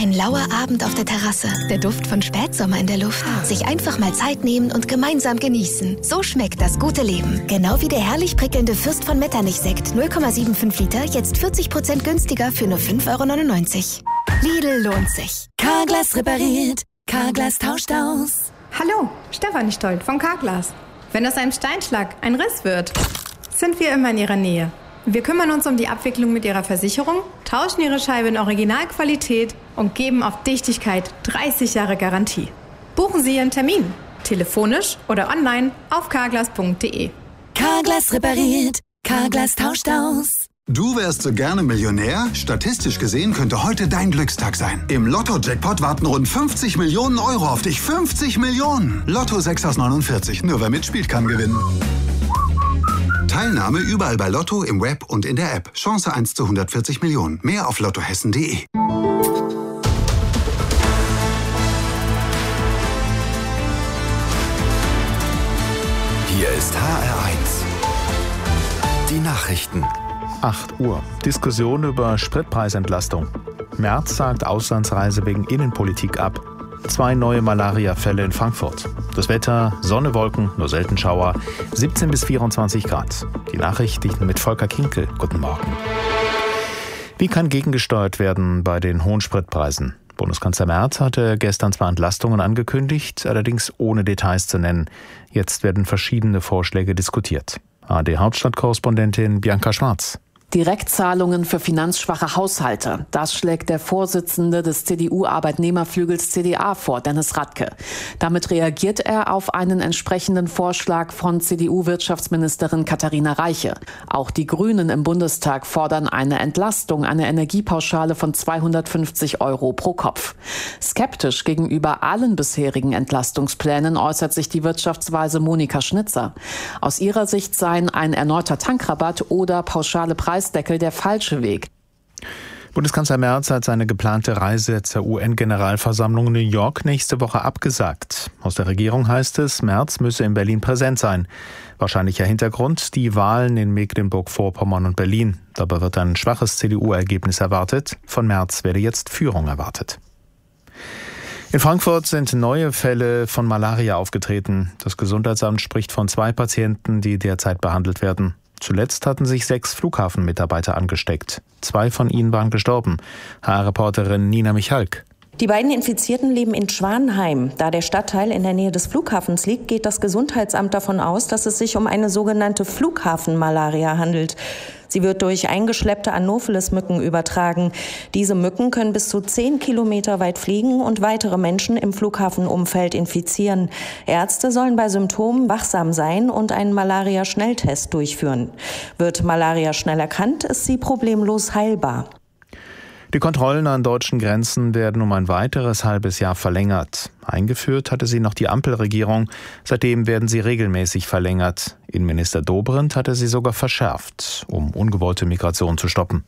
Ein lauer Abend auf der Terrasse, der Duft von Spätsommer in der Luft. Sich einfach mal Zeit nehmen und gemeinsam genießen. So schmeckt das gute Leben. Genau wie der herrlich prickelnde Fürst von Metternich-Sekt, 0,75 Liter, jetzt 40% günstiger für nur 5,99 €. Lidl lohnt sich. Carglass repariert, Carglass tauscht aus. Hallo, Stefanie Stolt von Carglass. Wenn aus einem Steinschlag ein Riss wird, sind wir immer in Ihrer Nähe. Wir kümmern uns um die Abwicklung mit Ihrer Versicherung, tauschen Ihre Scheibe in Originalqualität und geben auf Dichtigkeit 30 Jahre Garantie. Buchen Sie Ihren Termin, telefonisch oder online auf carglass.de. Carglass repariert, Carglass tauscht aus. Du wärst so gerne Millionär? Statistisch gesehen könnte heute dein Glückstag sein. Im Lotto-Jackpot warten rund 50 Millionen € auf dich. 50 Millionen! Lotto 6 aus 49. Nur wer mitspielt, kann gewinnen. Teilnahme überall bei Lotto, im Web und in der App. Chance 1 zu 140 Millionen. Mehr auf lottohessen.de. Hier ist HR1. Die Nachrichten. 8 Uhr. Diskussion über Spritpreisentlastung. Merz sagt Auslandsreise wegen Innenpolitik ab. 2 neue Malaria-Fälle in Frankfurt. Das Wetter, Sonne, Wolken, nur selten Schauer, 17 bis 24 Grad. Die Nachrichten mit Volker Kinkel. Guten Morgen. Wie kann gegengesteuert werden bei den hohen Spritpreisen? Bundeskanzler Merz hatte gestern zwar Entlastungen angekündigt, allerdings ohne Details zu nennen. Jetzt werden verschiedene Vorschläge diskutiert. ARD-Hauptstadtkorrespondentin Bianca Schwarz. Direktzahlungen für finanzschwache Haushalte. Das schlägt der Vorsitzende des CDU-Arbeitnehmerflügels CDA vor, Dennis Radke. Damit reagiert er auf einen entsprechenden Vorschlag von CDU-Wirtschaftsministerin Katharina Reiche. Auch die Grünen im Bundestag fordern eine Entlastung, eine Energiepauschale von 250 € pro Kopf. Skeptisch gegenüber allen bisherigen Entlastungsplänen äußert sich die Wirtschaftsweise Monika Schnitzer. Aus ihrer Sicht seien ein erneuter Tankrabatt oder pauschale Preisdeckel der falsche Weg. Bundeskanzler Merz hat seine geplante Reise zur UN-Generalversammlung in New York nächste Woche abgesagt. Aus der Regierung heißt es, Merz müsse in Berlin präsent sein. Wahrscheinlicher Hintergrund, die Wahlen in Mecklenburg-Vorpommern und Berlin. Dabei wird ein schwaches CDU-Ergebnis erwartet. Von Merz werde jetzt Führung erwartet. In Frankfurt sind neue Fälle von Malaria aufgetreten. Das Gesundheitsamt spricht von 2 Patienten, die derzeit behandelt werden. Zuletzt hatten sich 6 Flughafenmitarbeiter angesteckt. 2 von ihnen waren gestorben. HR-Reporterin Nina Michalk. Die beiden Infizierten leben in Schwanheim. Da der Stadtteil in der Nähe des Flughafens liegt, geht das Gesundheitsamt davon aus, dass es sich um eine sogenannte Flughafenmalaria handelt. Sie wird durch eingeschleppte Anopheles-Mücken übertragen. Diese Mücken können bis zu 10 Kilometer weit fliegen und weitere Menschen im Flughafenumfeld infizieren. Ärzte sollen bei Symptomen wachsam sein und einen Malaria-Schnelltest durchführen. Wird Malaria schnell erkannt, ist sie problemlos heilbar. Die Kontrollen an deutschen Grenzen werden um ein weiteres halbes Jahr verlängert. Eingeführt hatte sie noch die Ampelregierung. Seitdem werden sie regelmäßig verlängert. Innenminister Dobrindt hatte sie sogar verschärft, um ungewollte Migration zu stoppen.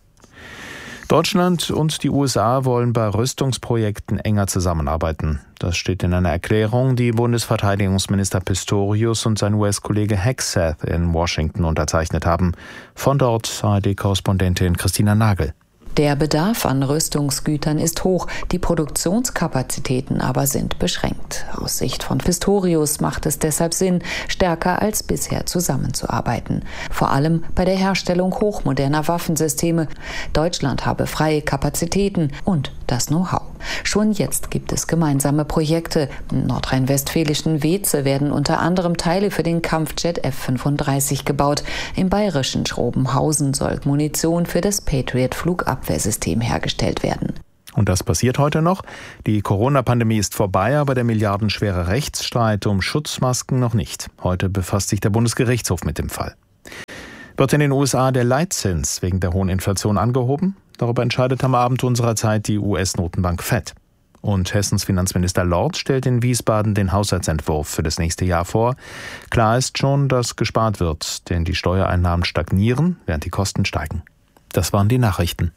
Deutschland und die USA wollen bei Rüstungsprojekten enger zusammenarbeiten. Das steht in einer Erklärung, die Bundesverteidigungsminister Pistorius und sein US-Kollege Hegseth in Washington unterzeichnet haben. Von dort ARD-Korrespondentin Christina Nagel. Der Bedarf an Rüstungsgütern ist hoch, die Produktionskapazitäten aber sind beschränkt. Aus Sicht von Pistorius macht es deshalb Sinn, stärker als bisher zusammenzuarbeiten. Vor allem bei der Herstellung hochmoderner Waffensysteme. Deutschland habe freie Kapazitäten und das Know-how. Schon jetzt gibt es gemeinsame Projekte. Im nordrhein-westfälischen Weeze werden unter anderem Teile für den Kampfjet F-35 gebaut. Im bayerischen Schrobenhausen soll Munition für das Patriot-Flugabwehrsystem hergestellt werden. Und das passiert heute noch. Die Corona-Pandemie ist vorbei, aber der milliardenschwere Rechtsstreit um Schutzmasken noch nicht. Heute befasst sich der Bundesgerichtshof mit dem Fall. Wird in den USA der Leitzins wegen der hohen Inflation angehoben? Darüber entscheidet am Abend unserer Zeit die US-Notenbank Fed. Und Hessens Finanzminister Lorz stellt in Wiesbaden den Haushaltsentwurf für das nächste Jahr vor. Klar ist schon, dass gespart wird, denn die Steuereinnahmen stagnieren, während die Kosten steigen. Das waren die Nachrichten.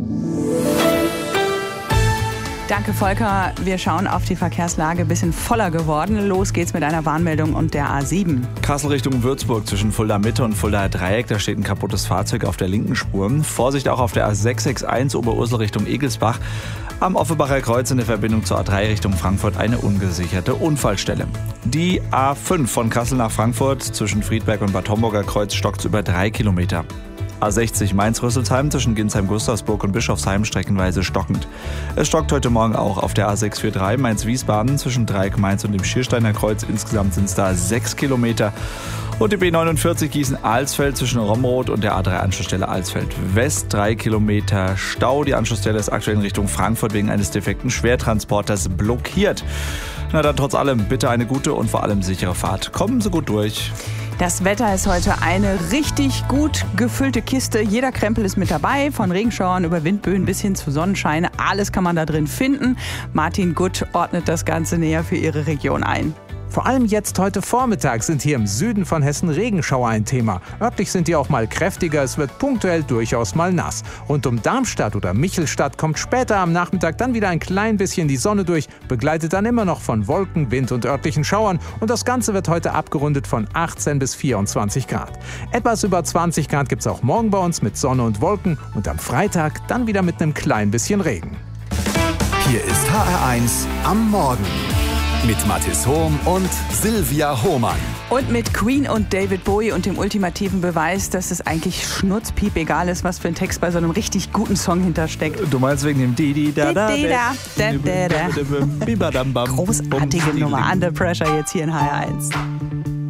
Danke, Volker. Wir schauen auf die Verkehrslage, ein bisschen voller geworden. Los geht's mit einer Warnmeldung und der A7. Kassel Richtung Würzburg zwischen Fulda Mitte und Fulda Dreieck. Da steht ein kaputtes Fahrzeug auf der linken Spur. Vorsicht auch auf der A661 Oberursel Richtung Egelsbach. Am Offenbacher Kreuz in der Verbindung zur A3 Richtung Frankfurt eine ungesicherte Unfallstelle. Die A5 von Kassel nach Frankfurt zwischen Friedberg und Bad Homburger Kreuz stockt über 3 Kilometer. A60 Mainz-Rüsselsheim zwischen Ginsheim-Gustavsburg und Bischofsheim streckenweise stockend. Es stockt heute Morgen auch auf der A643 Mainz-Wiesbaden zwischen Dreieck-Mainz und dem Schiersteiner Kreuz. Insgesamt sind es da 6 Kilometer. Und die B49 Gießen-Alsfeld zwischen Romroth und der A3-Anschlussstelle Alsfeld-West 3 Kilometer Stau. Die Anschlussstelle ist aktuell in Richtung Frankfurt wegen eines defekten Schwertransporters blockiert. Na dann trotz allem bitte eine gute und vor allem sichere Fahrt. Kommen Sie gut durch. Das Wetter ist heute eine richtig gut gefüllte Kiste. Jeder Krempel ist mit dabei, von Regenschauern über Windböen bis hin zu Sonnenscheine. Alles kann man da drin finden. Martin Gutt ordnet das Ganze näher für Ihre Region ein. Vor allem jetzt heute Vormittag sind hier im Süden von Hessen Regenschauer ein Thema. Örtlich sind die auch mal kräftiger, es wird punktuell durchaus mal nass. Rund um Darmstadt oder Michelstadt kommt später am Nachmittag dann wieder ein klein bisschen die Sonne durch, begleitet dann immer noch von Wolken, Wind und örtlichen Schauern. Und das Ganze wird heute abgerundet von 18 bis 24 Grad. Etwas über 20 Grad gibt es auch morgen bei uns mit Sonne und Wolken und am Freitag dann wieder mit einem klein bisschen Regen. Hier ist HR1 am Morgen. Mit Mathis Hohm und Silvia Hohmann. Und mit Queen und David Bowie und dem ultimativen Beweis, dass es eigentlich schnurzpiep egal ist, was für ein Text bei so einem richtig guten Song hintersteckt. Du meinst wegen dem Di-Di-Da-Da? Großartige Nummer, Under Pressure jetzt hier in HR1.